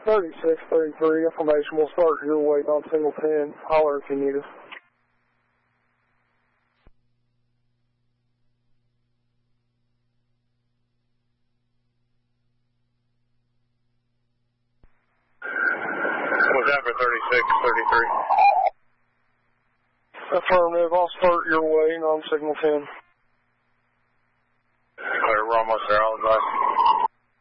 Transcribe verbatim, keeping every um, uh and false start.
thirty-six thirty-three, information will start your way on signal ten. Holler if you need us. What's that for thirty-six thirty-three? Affirmative, I'll start your way on signal ten. Clear, we're almost there, I'll advise.